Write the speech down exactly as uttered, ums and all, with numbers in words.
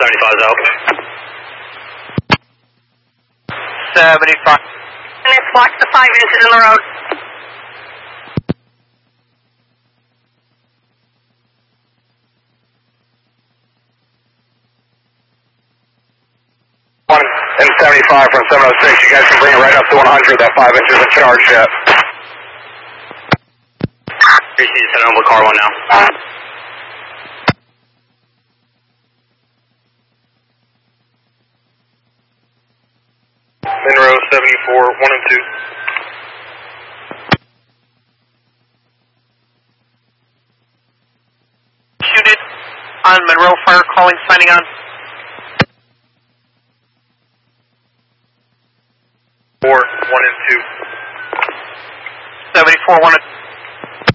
seventy-five's out. seventy-five. And it's watch the five inches in the road. One and seventy-five from seven oh six. You guys can bring it right up to one hundred. That five inches in charge yet. B C's heading over car one now. Monroe seventy-four, one and two. Shoot it on Monroe, fire calling, signing on. Four, one and two. seventy-four, one and